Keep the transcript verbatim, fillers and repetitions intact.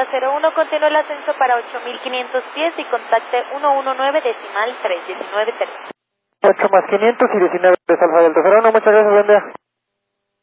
cero uno, continúe el ascenso para ocho mil quinientos pies y contacte ciento diecinueve decimal tres, diecinueve tres. ocho más quinientos y diecinueve de Alfa Delta cero uno, muchas gracias, buen día.